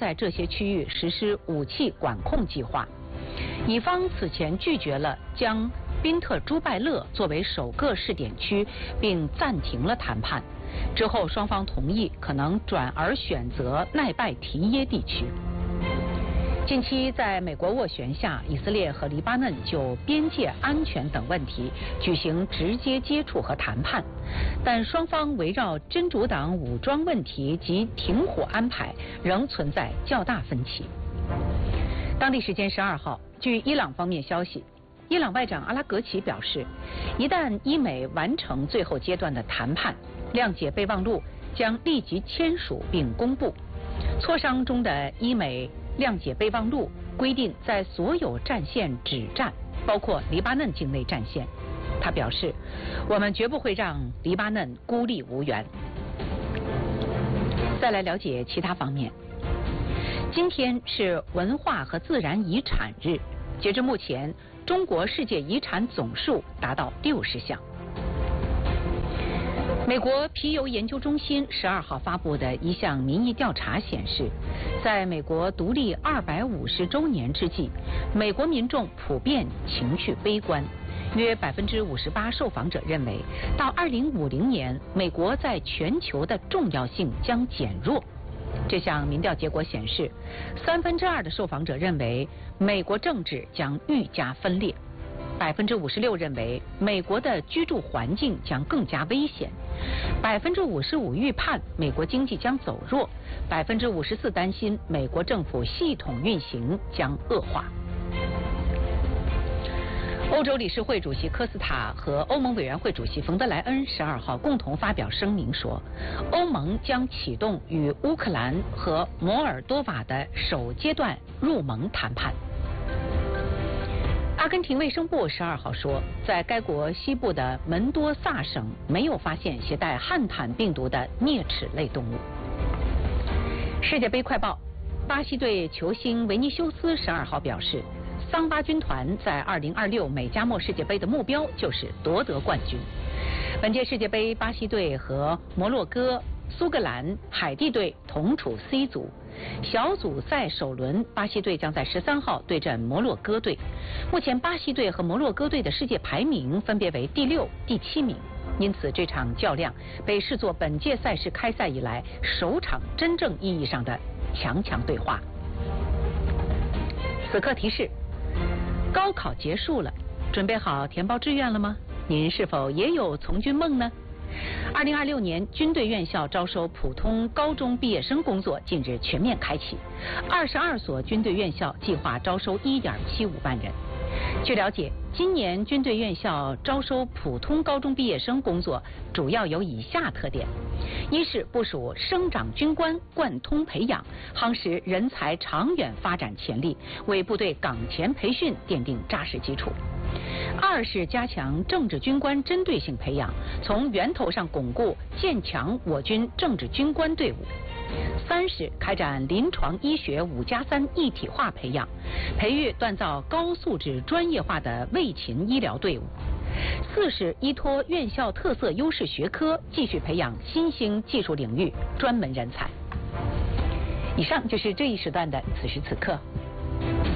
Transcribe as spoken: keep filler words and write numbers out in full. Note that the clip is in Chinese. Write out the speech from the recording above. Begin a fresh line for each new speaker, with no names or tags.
在这些区域实施武器管控计划。以方此前拒绝了将宾特朱拜勒作为首个试点区，并暂停了谈判。之后双方同意可能转而选择奈拜提耶地区。近期在美国斡旋下，以色列和黎巴嫩就边界安全等问题举行直接接触和谈判，但双方围绕真主党武装问题及停火安排仍存在较大分歧。当地时间十二号，据伊朗方面消息，伊朗外长阿拉格齐表示，一旦伊美完成最后阶段的谈判，谅解备忘录将立即签署并公布。磋商中的伊美谅解备忘录规定在所有战线止战，包括黎巴嫩境内战线。他表示，我们绝不会让黎巴嫩孤立无援。再来了解其他方面。今天是文化和自然遗产日，截至目前，中国世界遗产总数达到六十项。美国皮尤研究中心十二号发布的一项民意调查显示，在美国独立二百五十周年之际，美国民众普遍情绪悲观，约百分之五十八受访者认为，到二零五零年，美国在全球的重要性将减弱。这项民调结果显示，三分之二的受访者认为美国政治将愈加分裂，百分之五十六认为美国的居住环境将更加危险，百分之五十五预判美国经济将走弱，百分之五十四担心美国政府系统运行将恶化。欧洲理事会主席科斯塔和欧盟委员会主席冯德莱恩十二号共同发表声明说，欧盟将启动与乌克兰和摩尔多瓦的首阶段入盟谈判。阿根廷卫生部十二号说，在该国西部的门多萨省没有发现携带汉坦病毒的啮齿类动物。世界杯快报，巴西队球星维尼修斯十二号表示，桑巴军团在二零二六美加墨世界杯的目标就是夺得冠军。本届世界杯，巴西队和摩洛哥、苏格兰、海地队同处 C 组。小组赛首轮，巴西队将在十三号对阵摩洛哥队。目前，巴西队和摩洛哥队的世界排名分别为第六、第七名，因此这场较量被视作本届赛事开赛以来首场真正意义上的强强对话。此刻提示：高考结束了，准备好填报志愿了吗？您是否也有从军梦呢？二零二六年军队院校招收普通高中毕业生工作近日全面开启，二十二所军队院校计划招收一点七五万人。据了解，今年军队院校招收普通高中毕业生工作主要有以下特点：一是部署生长军官，贯通培养，夯实人才长远发展潜力，为部队岗前培训奠定扎实基础；二是加强政治军官针对性培养，从源头上巩固建强我军政治军官队伍；三是开展临床医学五加三一体化培养，培育锻造高素质专业化的卫勤医疗队伍；四是依托院校特色优势学科，继续培养新兴技术领域专门人才。以上就是这一时段的此时此刻。